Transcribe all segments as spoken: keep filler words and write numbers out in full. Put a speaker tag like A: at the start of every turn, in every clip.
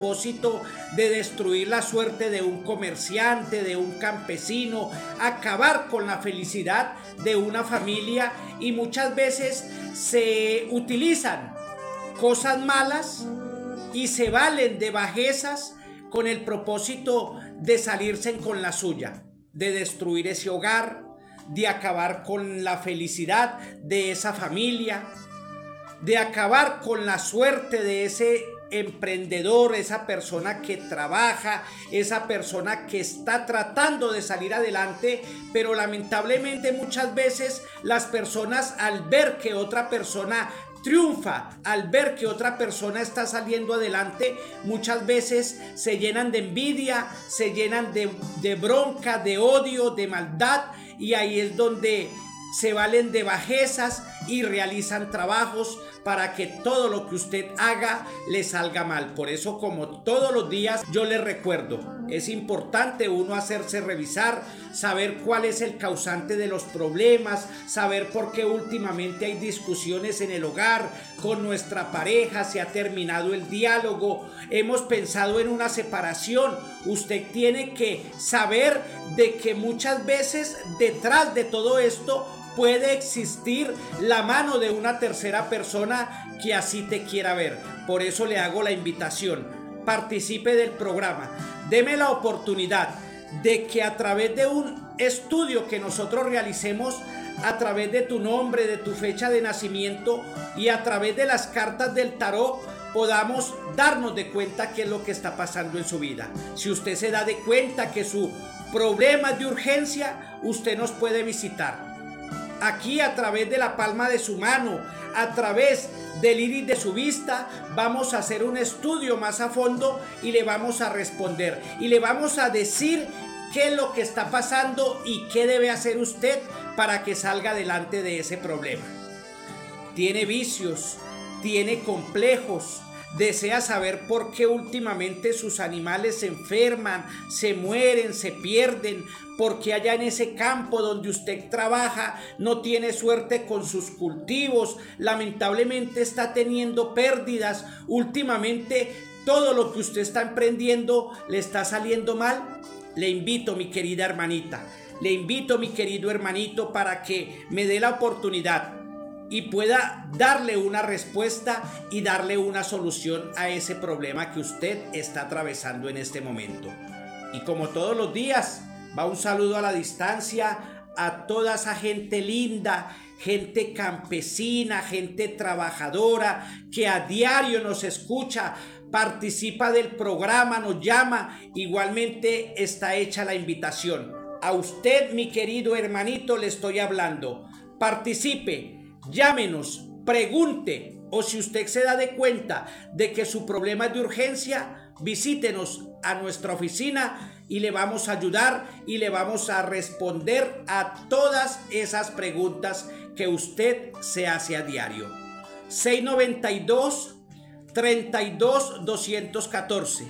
A: propósito de destruir la suerte de un comerciante, de un campesino, acabar con la felicidad de una familia, y muchas veces se utilizan cosas malas y se valen de bajezas con el propósito de salirse con la suya, de destruir ese hogar, de acabar con la felicidad de esa familia, de acabar con la suerte de ese emprendedor, esa persona que trabaja, esa persona que está tratando de salir adelante, pero lamentablemente muchas veces las personas, al ver que otra persona triunfa, al ver que otra persona está saliendo adelante, muchas veces se llenan de envidia, se llenan de, de bronca, de odio, de maldad, y ahí es donde se valen de bajezas y realizan trabajos para que todo lo que usted haga le salga mal. Por eso, como todos los días, yo le recuerdo, es importante uno hacerse revisar, saber cuál es el causante de los problemas, saber por qué últimamente hay discusiones en el hogar, con nuestra pareja, se ha terminado el diálogo, hemos pensado en una separación. Usted tiene que saber de que muchas veces detrás de todo esto puede existir la mano de una tercera persona que así te quiera ver. Por eso le hago la invitación: participe del programa, deme la oportunidad de que a través de un estudio que nosotros realicemos, a través de tu nombre, de tu fecha de nacimiento y a través de las cartas del tarot, podamos darnos de cuenta qué es lo que está pasando en su vida. Si usted se da de cuenta que su problema es de urgencia, usted nos puede visitar aquí a través de la palma de su mano, a través del iris de su vista. Vamos a hacer un estudio más a fondo y le vamos a responder y le vamos a decir qué es lo que está pasando y qué debe hacer usted para que salga adelante de ese problema. Tiene vicios, tiene complejos, desea saber por qué últimamente sus animales se enferman, se mueren, se pierden, porque allá en ese campo donde usted trabaja no tiene suerte con sus cultivos, lamentablemente está teniendo pérdidas, últimamente todo lo que usted está emprendiendo le está saliendo mal. Le invito, mi querida hermanita, le invito, mi querido hermanito, para que me dé la oportunidad y pueda darle una respuesta y darle una solución a ese problema que usted está atravesando en este momento. Y como todos los días, va un saludo a la distancia a toda esa gente linda, gente campesina, gente trabajadora que a diario nos escucha, participa del programa, nos llama. Igualmente está hecha la invitación. A usted, mi querido hermanito, le estoy hablando. Participe. Llámenos, pregunte, o si usted se da de cuenta de que su problema es de urgencia, visítenos a nuestra oficina y le vamos a ayudar y le vamos a responder a todas esas preguntas que usted se hace a diario. seis noventa y dos, treinta y dos, doscientos catorce.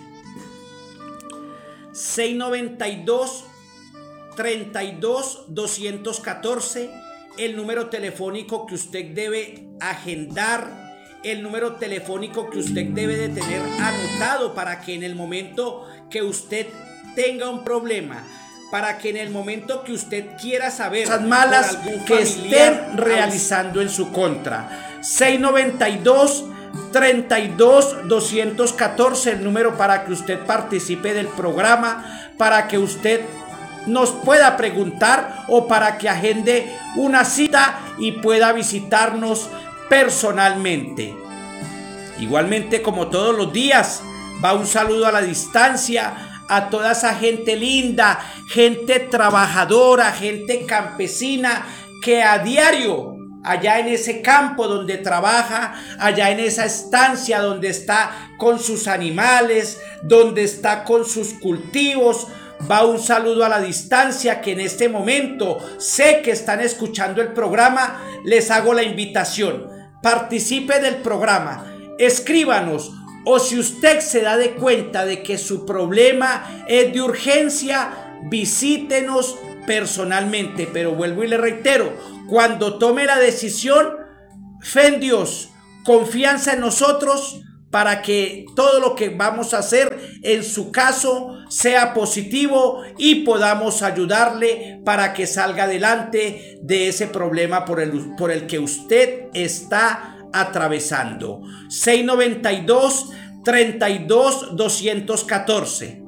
A: seis noventa y dos, treinta y dos, doscientos catorce. El número telefónico que usted debe agendar, el número telefónico que usted debe de tener anotado para que en el momento que usted tenga un problema, para que en el momento que usted quiera saber cosas malas que estén realizando en su contra. seis noventa y dos, treinta y dos, doscientos catorce, el número para que usted participe del programa, para que usted nos pueda preguntar o para que agende una cita y pueda visitarnos personalmente. Igualmente, como todos los días, va un saludo a la distancia a toda esa gente linda, gente trabajadora, gente campesina que a diario, allá en ese campo donde trabaja, allá en esa estancia donde está con sus animales, donde está con sus cultivos, va un saludo a la distancia que en este momento sé que están escuchando el programa. Les hago la invitación: participe del programa, escríbanos, o si usted se da de cuenta de que su problema es de urgencia, visítenos personalmente. Pero vuelvo y le reitero, cuando tome la decisión, fe en Dios, confianza en nosotros, para que todo lo que vamos a hacer en su caso sea positivo y podamos ayudarle para que salga adelante de ese problema por el, por el que usted está atravesando. seis noventa y dos, treinta y dos, doscientos catorce.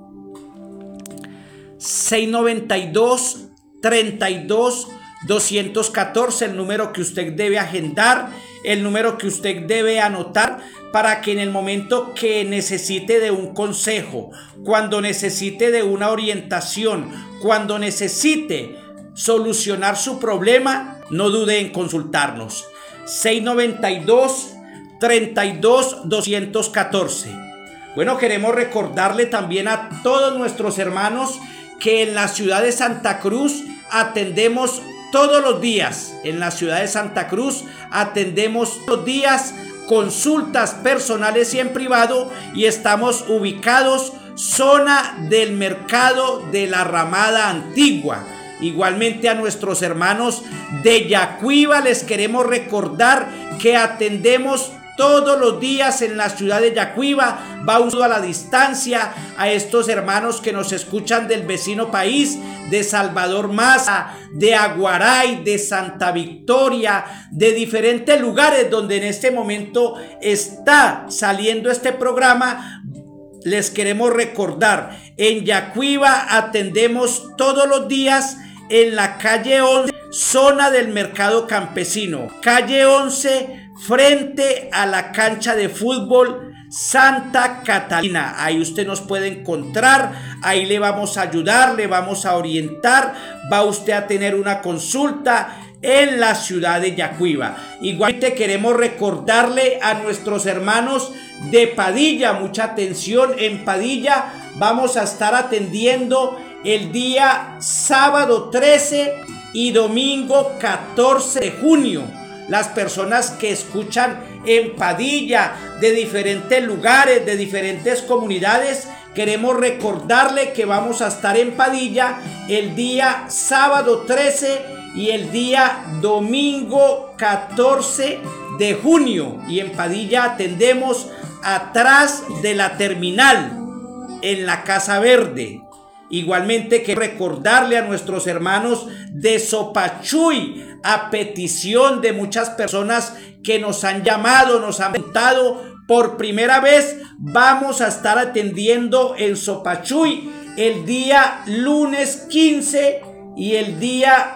A: seis noventa y dos, treinta y dos, doscientos catorce, el número que usted debe agendar, el número que usted debe anotar para que en el momento que necesite de un consejo, cuando necesite de una orientación, cuando necesite solucionar su problema, no dude en consultarnos. seis noventa y dos, treinta y dos, doscientos catorce. Bueno, queremos recordarle también a todos nuestros hermanos que en la ciudad de Santa Cruz atendemos todos los días. En la ciudad de Santa Cruz atendemos todos los días consultas personales y en privado, y estamos ubicados zona del mercado de la Ramada Antigua. Igualmente a nuestros hermanos de Yacuiba les queremos recordar que atendemos todos los días en la ciudad de Yacuiba. Va uno a la distancia a estos hermanos que nos escuchan del vecino país, de Salvador Maza, de Aguaray, de Santa Victoria, de diferentes lugares donde en este momento está saliendo este programa. Les queremos recordar, en Yacuiba atendemos todos los días en la calle once, zona del mercado campesino, calle once, frente a la cancha de fútbol Santa Catalina. Ahí usted nos puede encontrar, ahí le vamos a ayudar, le vamos a orientar, va usted a tener una consulta en la ciudad de Yacuiba. Igualmente queremos recordarle a nuestros hermanos de Padilla, mucha atención, en Padilla vamos a estar atendiendo el día sábado trece y domingo catorce de junio. Las personas que escuchan en Padilla, de diferentes lugares, de diferentes comunidades, queremos recordarle que vamos a estar en Padilla el día sábado trece y el día domingo catorce de junio. Y en Padilla atendemos atrás de la terminal, en la Casa Verde. Igualmente que recordarle a nuestros hermanos de Sopachuy, a petición de muchas personas que nos han llamado, nos han preguntado, por primera vez vamos a estar atendiendo en Sopachuy el día lunes quince y el día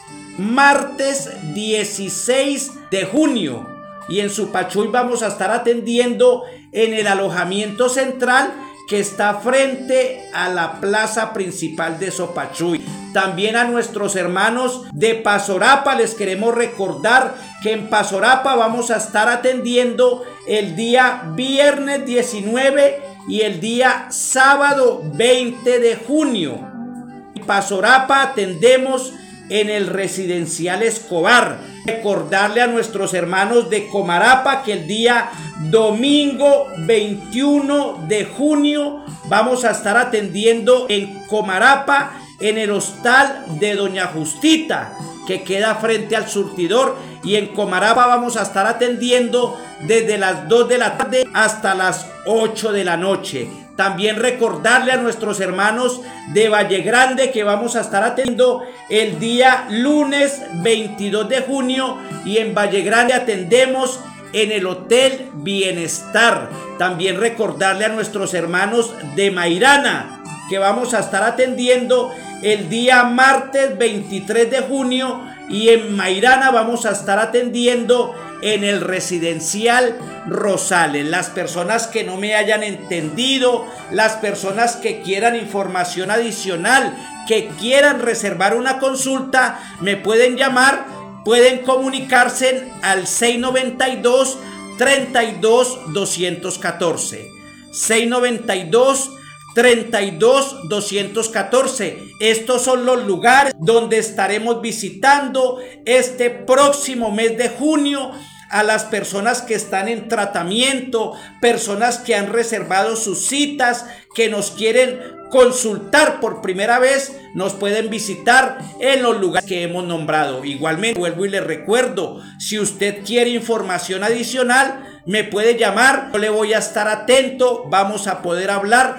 A: martes dieciséis de junio. Y en Sopachuy vamos a estar atendiendo en el alojamiento central que está frente a la plaza principal de Sopachuy. También a nuestros hermanos de Pazorapa les queremos recordar que en Pazorapa vamos a estar atendiendo el día viernes diecinueve y el día sábado veinte de junio. En Pazorapa atendemos en el residencial Escobar. Recordarle a nuestros hermanos de Comarapa que el día domingo veintiuno de junio vamos a estar atendiendo en Comarapa en el hostal de Doña Justita, que queda frente al surtidor, y en Comarapa vamos a estar atendiendo desde las dos de la tarde hasta las ocho de la noche. También recordarle a nuestros hermanos de Valle Grande que vamos a estar atendiendo el día lunes veintidós de junio, y en Valle Grande atendemos en el Hotel Bienestar. También recordarle a nuestros hermanos de Mairana que vamos a estar atendiendo el día martes veintitrés de junio, y en Mairana vamos a estar atendiendo en el residencial Rosales. Las personas que no me hayan entendido, las personas que quieran información adicional, que quieran reservar una consulta, me pueden llamar, pueden comunicarse al seis noventa y dos, treinta y dos, doscientos catorce. seis noventa y dos, treinta y dos, doscientos catorce. Estos son los lugares donde estaremos visitando este próximo mes de junio a las personas que están en tratamiento, personas que han reservado sus citas, que nos quieren consultar por primera vez, nos pueden visitar en los lugares que hemos nombrado. Igualmente, vuelvo y les recuerdo, si usted quiere información adicional, me puede llamar, yo le voy a estar atento, vamos a poder hablar